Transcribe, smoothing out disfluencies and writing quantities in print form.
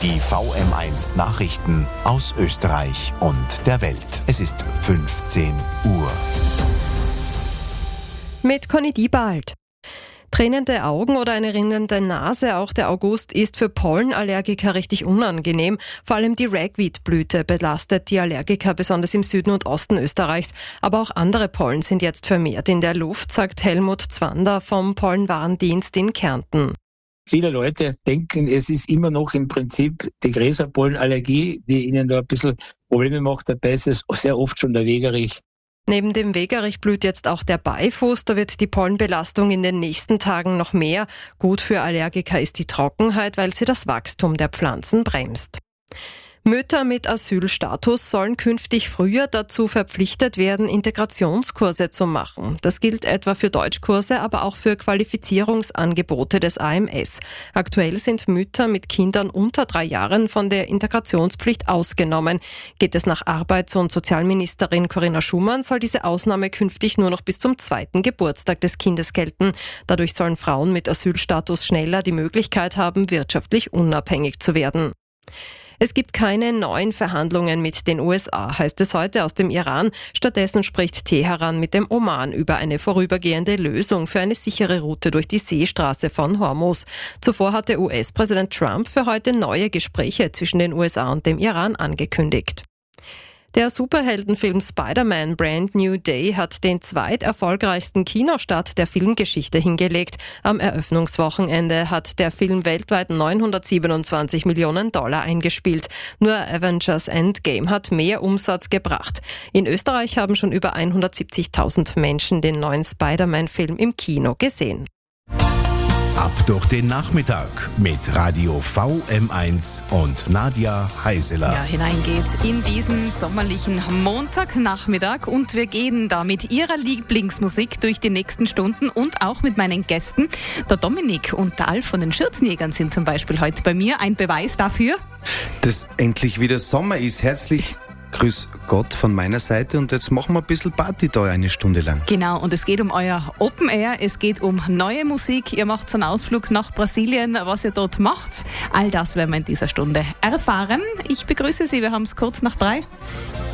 Die VM1 Nachrichten aus Österreich und der Welt. Es ist 15 Uhr. Mit Conny Diebald. Tränende Augen oder eine rinnende Nase, auch der August ist für Pollenallergiker richtig unangenehm. Vor allem die Ragweed-Blüte belastet die Allergiker, besonders im Süden und Osten Österreichs. Aber auch andere Pollen sind jetzt vermehrt in der Luft, sagt Helmut Zwander vom Pollenwarndienst in Kärnten. Viele Leute denken, es ist immer noch im Prinzip die Gräserpollenallergie, die ihnen da ein bisschen Probleme macht. Dabei ist es sehr oft schon der Wegerich. Neben dem Wegerich blüht jetzt auch der Beifuß. Da wird die Pollenbelastung in den nächsten Tagen noch mehr. Gut für Allergiker ist die Trockenheit, weil sie das Wachstum der Pflanzen bremst. Mütter mit Asylstatus sollen künftig früher dazu verpflichtet werden, Integrationskurse zu machen. Das gilt etwa für Deutschkurse, aber auch für Qualifizierungsangebote des AMS. Aktuell sind Mütter mit Kindern unter 3 Jahren von der Integrationspflicht ausgenommen. Geht es nach Arbeits- und Sozialministerin Corinna Schumann, soll diese Ausnahme künftig nur noch bis zum 2. Geburtstag des Kindes gelten. Dadurch sollen Frauen mit Asylstatus schneller die Möglichkeit haben, wirtschaftlich unabhängig zu werden. Es gibt keine neuen Verhandlungen mit den USA, heißt es heute aus dem Iran. Stattdessen spricht Teheran mit dem Oman über eine vorübergehende Lösung für eine sichere Route durch die Seestraße von Hormuz. Zuvor hatte US-Präsident Trump für heute neue Gespräche zwischen den USA und dem Iran angekündigt. Der Superheldenfilm Spider-Man Brand New Day hat den zweiterfolgreichsten Kinostart der Filmgeschichte hingelegt. Am Eröffnungswochenende hat der Film weltweit $927 Millionen eingespielt. Nur Avengers Endgame hat mehr Umsatz gebracht. In Österreich haben schon über 170.000 Menschen den neuen Spider-Man-Film im Kino gesehen. Ab durch den Nachmittag mit Radio VM1 und Nadja Heiseler. Ja, hinein geht's in diesen sommerlichen Montagnachmittag und wir gehen da mit Ihrer Lieblingsmusik durch die nächsten Stunden und auch mit meinen Gästen. Der Dominik und der Alf von den Schürzenjägern sind zum Beispiel heute bei mir. Ein Beweis dafür, dass endlich wieder Sommer ist. Herzlich grüß Gott von meiner Seite und jetzt machen wir ein bisschen Party da eine Stunde lang. Genau, und es geht um euer Open Air, es geht um neue Musik, ihr macht einen Ausflug nach Brasilien, was ihr dort macht, all das werden wir in dieser Stunde erfahren. Ich begrüße Sie, wir haben es kurz nach 3.